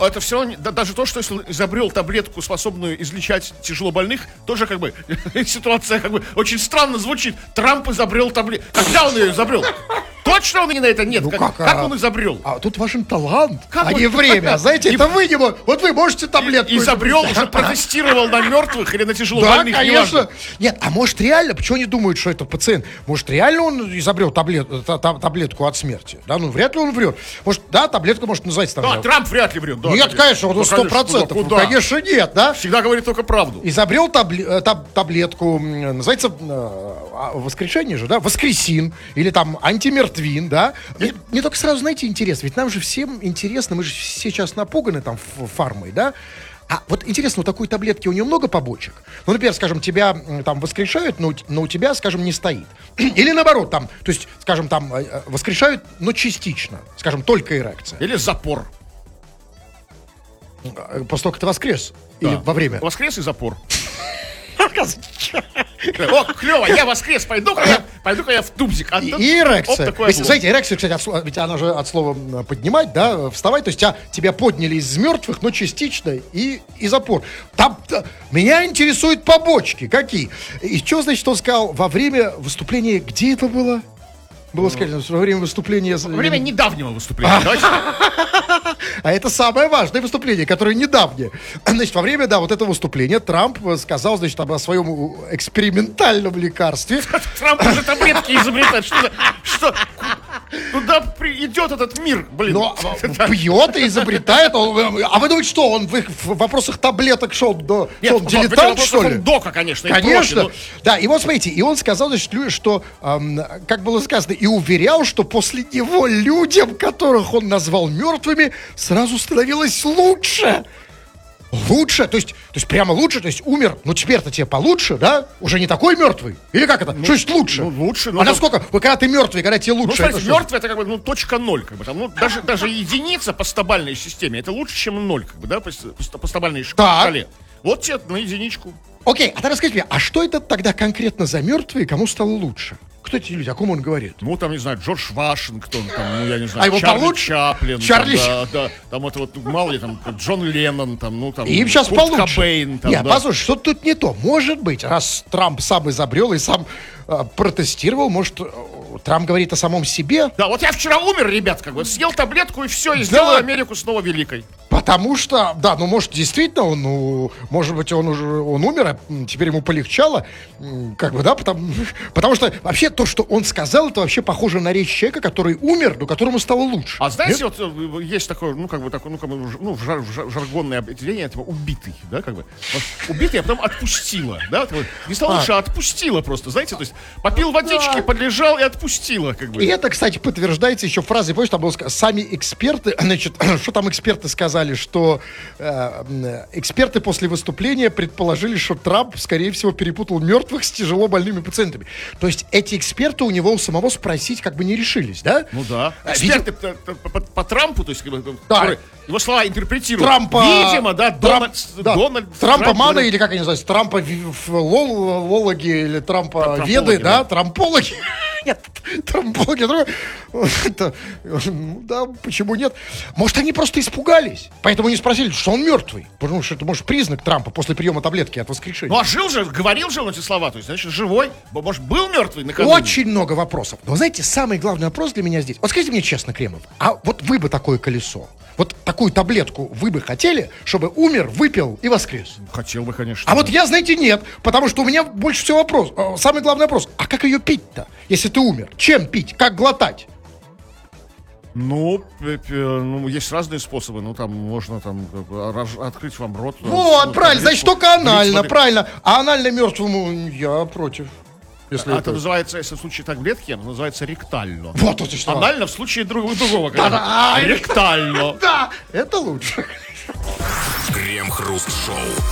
это все равно, даже то, что если изобрел таблетку, способную излечать тяжело больных, тоже как бы ситуация как бы очень странно звучит. Трамп изобрел таблетку. Когда он ее изобрел? Точно он и на это нет? Ну как он изобрел? А тут важен талант, Как а он- не время. Знаете, это вы не можете. Вот вы можете таблетку Изобрел, изобрести. уже протестировал на мертвых или на тяжело Да, больных, конечно. неважно. Нет, а может реально, почему они думают, что это пациент? Может реально он изобрел таблетку от смерти? Да, ну вряд ли он врет. Может, да, таблетка может называться там. Да, Трамп вряд ли врет. Да, Нет, конечно, он Ну, 100%. ну, куда? Конечно, нет, да? Всегда говорит только правду. Изобрел таблетку, называется воскрешение же, да? Воскресин или там антимертвин, да? Мне только сразу, знаете, интересно, ведь нам же всем интересно, мы же все сейчас напуганы там фармой, да? А вот интересно, у такой таблетки у нее много побочек? Ну, например, скажем, тебя там воскрешают, но у тебя, скажем, не стоит. Или наоборот, там, то есть, скажем, там воскрешают, но частично. Скажем, только эрекция. Или запор. После того, как ты воскрес. Да. Или во время. Воскрес и запор. О, клево, я воскрес, пойду-ка я в тубзик. И эрекция. такой Ведь, облом. знаете, эрекция, кстати, ведь она же от слова поднимать, да, вставать, то есть тебя подняли из мертвых, но частично, и запор. Там меня интересуют побочки. Какие? И что, значит, он сказал во время выступления, где это было? Было сказано, во время выступления... Во время недавнего выступления. Давайте. А это самое важное выступление, которое недавнее. Значит, во время, да, вот этого выступления Трамп сказал, значит, о своем экспериментальном лекарстве. Трамп уже таблетки изобретает. Что? Куда идет этот мир, блин? Но пьет и изобретает. А вы думаете, что он в вопросах таблеток шел до... Что он дилетант, что ли? Дока, конечно. Конечно. Да, и вот смотрите, и он сказал, значит, что, как было сказано, и уверял, что после него людям, которых он назвал мертвыми, сразу становилось лучше. Лучше, то есть прямо лучше, то есть умер, ну теперь-то тебе получше, да? Уже не такой мертвый? Или как это? Что значит лучше? Ну, лучше. А насколько? Вот когда ты мертвый, когда тебе лучше. Ну, смотрите, это что? мертвый это как бы, точка ноль, как бы там, даже единица по стабильной системе, это лучше, чем ноль, как бы, да, по стабильной шкале. Вот тебе на единичку. Окей, а тогда скажите мне, а что это тогда конкретно за мертвые, кому стало лучше? Кто эти люди, о ком он говорит? Ну, там, не знаю, Джордж Вашингтон, там, ну, я не знаю, его Чарли получше? Чаплин. Чарли да, там это вот, мало ли, там, Джон Леннон, там, ну, там, Им сейчас Курт получше. Кобейн, там, Нет, да. послушай, что тут не то. Может быть, раз Трамп сам изобрел и сам протестировал, может, Трамп говорит о самом себе? Да, вот я вчера умер, ребят, как бы, съел таблетку и все, и сделал Америку снова великой. Потому что, да, ну, может, действительно, может быть, он умер, а теперь ему полегчало, как бы, да, потому что вообще то, что он сказал, это вообще похоже на речь человека, который умер, но которому стало лучше. А знаете, вот есть такое, жаргонное определение этого убитый, да, как бы. Вот, убитый, а потом отпустила, да, не стало лучше, а отпустила просто, знаете, то есть попил водички, подлежал и отпустила, как бы. И это, кстати, подтверждается еще фразой, помнишь, там было сказано, сами эксперты, значит, что там эксперты сказали, что эксперты после выступления предположили, что Трамп, скорее всего, перепутал мертвых с тяжело больными пациентами. То есть эти эксперты у него у самого спросить как бы не решились, да? Ну да. Эксперты по Трампу, то есть, Да. его слова интерпретируют. Трампа... Видимо, да, Дональд Трампоманы, или как они называются, Трампа-лологи, или Трампа-веды, да, трампологи. Нет, трампологи, да, почему нет? Может, они просто испугались, поэтому не спросили, что он мертвый, потому что это, может, признак Трампа после приема таблетки от воскрешения. Ну, а жил же, говорил же он эти слова, то есть, значит, живой, может, был мертвый накануне. Очень много вопросов. Но, знаете, самый главный вопрос для меня здесь. Вот скажите мне честно, Кремов, а вот вы бы такое колесо, вот такую таблетку вы бы хотели, чтобы умер, выпил и воскрес? Хотел бы, конечно. А вот я, знаете, нет, потому что у меня больше всего вопрос. Самый главный вопрос, а как ее пить-то, если ты умер? Чем пить? Как глотать? Ну, есть разные способы. Ну, там можно там открыть вам рот. Вот, правильно, значит, только анально, влить, правильно. А анально мертвому я против. Если это называется, если в случае таблетки, это называется ректально. Вот это что. Анально в случае другого. Да-да. Ректально. Да, это лучше. Крем-хруст-шоу.